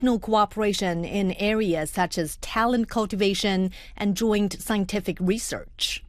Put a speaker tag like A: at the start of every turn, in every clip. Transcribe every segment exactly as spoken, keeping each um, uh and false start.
A: cooperation in areas such as talent cultivation and joint scientific research.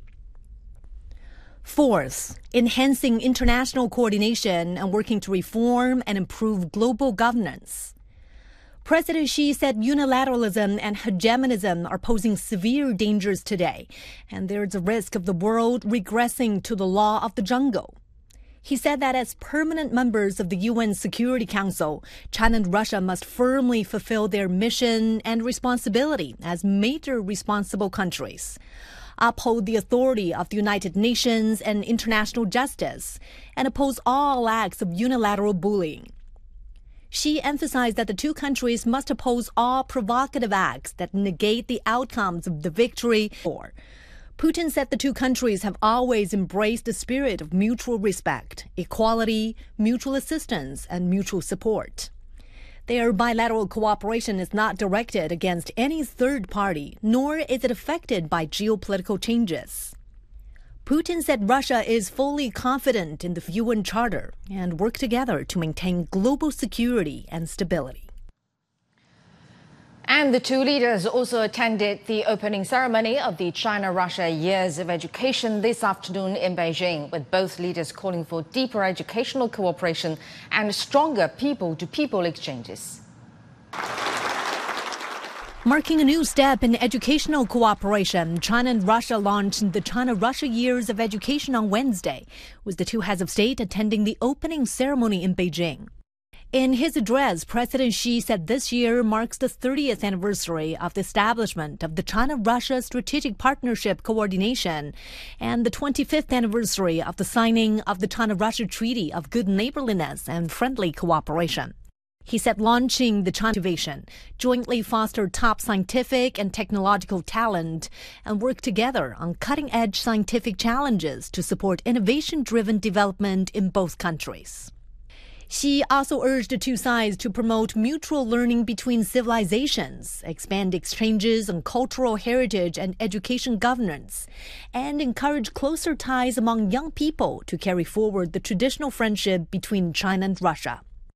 A: Fourth, enhancing international coordination and working to reform and improve global governance. President Xi said unilateralism and hegemonism are posing severe dangers today, and there's a risk of the world regressing to the law of the jungle. He said that as permanent members of the U N Security Council, China and Russia must firmly fulfill their mission and responsibility as major responsible countries, uphold the authority of the United Nations and international justice, and oppose all acts of unilateral bullying. Xi emphasized that the two countries must oppose all provocative acts that negate the outcomes of the victory war. Putin said the two countries have always embraced the spirit of mutual respect, equality, mutual assistance, and mutual support. Their bilateral cooperation is not directed against any third party, nor is it affected by geopolitical changes. Putin said Russia is fully confident in the U N Charter and work together to maintain global security and stability.
B: And the two leaders also attended the opening ceremony of the China-Russia Years of Education this afternoon in Beijing, with both leaders calling for deeper educational cooperation and stronger people-to-people exchanges.
A: Marking a new step in educational cooperation, China and Russia launched the China-Russia Years of Education on Wednesday, with the two heads of state attending the opening ceremony in Beijing. In his address, President Xi said this year marks the thirtieth anniversary of the establishment of the China-Russia Strategic Partnership Coordination and the twenty-fifth anniversary of the signing of the China-Russia Treaty of Good Neighborliness and Friendly Cooperation. He said launching the China Innovation, jointly foster top scientific and technological talent, and work together on cutting-edge scientific challenges to support innovation-driven development in both countries. Xi also urged the two sides to promote mutual learning between civilizations, expand exchanges on cultural heritage and education governance, and encourage closer ties among young people to carry forward the traditional friendship between China and Russia.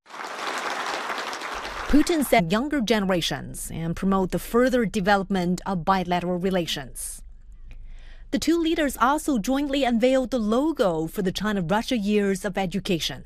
A: Putin said younger generations and promote the further development of bilateral relations. The two leaders also jointly unveiled the logo for the China-Russia Years of Education.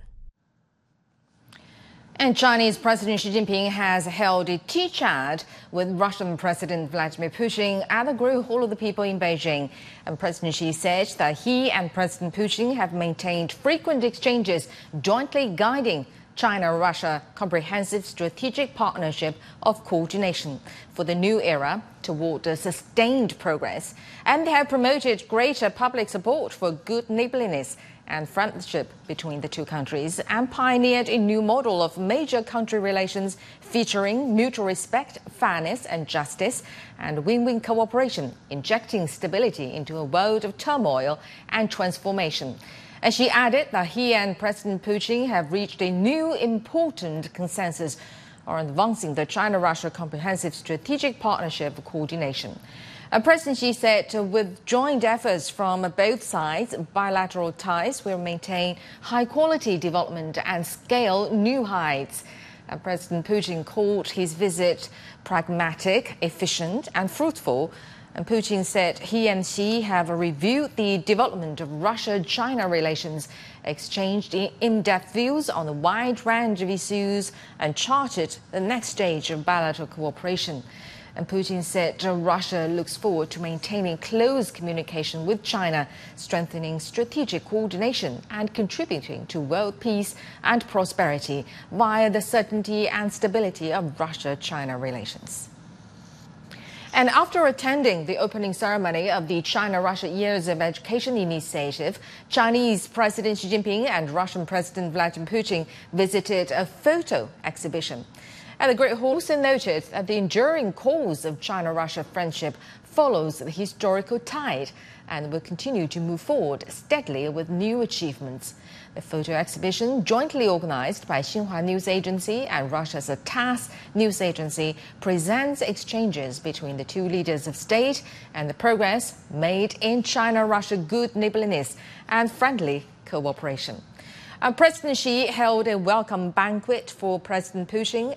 B: And Chinese President Xi Jinping has held a tea-chat with Russian President Vladimir Putin at the Great Hall of the People in Beijing. And President Xi said that he and President Putin have maintained frequent exchanges, jointly guiding China-Russia Comprehensive Strategic Partnership of Coordination for the new era toward sustained progress. And they have promoted greater public support for good neighborliness and friendship between the two countries, and pioneered a new model of major country relations featuring mutual respect, fairness and justice, and win-win cooperation, injecting stability into a world of turmoil and transformation. And she added that he and President Putin have reached a new important consensus on advancing the China-Russia Comprehensive Strategic Partnership Coordination. Uh, President Xi said uh, with joint efforts from uh, both sides, bilateral ties will maintain high-quality development and scale new heights. Uh, President Putin called his visit pragmatic, efficient and fruitful. And Putin said he and Xi have reviewed the development of Russia-China relations, exchanged in-depth views on a wide range of issues, and charted the next stage of bilateral cooperation. And Putin said Russia looks forward to maintaining close communication with China, strengthening strategic coordination and contributing to world peace and prosperity via the certainty and stability of Russia-China relations. And after attending the opening ceremony of the China-Russia Years of Education initiative, Chinese President Xi Jinping and Russian President Vladimir Putin visited a photo exhibition. And the Great Hall also noted that the enduring cause of China-Russia friendship follows the historical tide and will continue to move forward steadily with new achievements. The photo exhibition, jointly organized by Xinhua News Agency and Russia's TASS News Agency, presents exchanges between the two leaders of state and the progress made in China-Russia good neighborliness and friendly cooperation. Uh, President Xi held a welcome banquet for President Putin